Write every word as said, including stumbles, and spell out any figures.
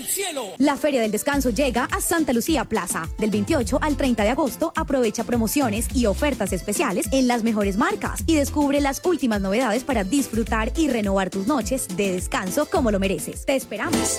cielo. La Feria del Descanso llega a Santa Lucía Plaza. Del veintiocho al treinta de agosto, aprovecha promociones y ofertas especiales en las mejores marcas y descubre las últimas novedades para disfrutar y renovar tus noches de descanso como lo mereces. Te esperamos.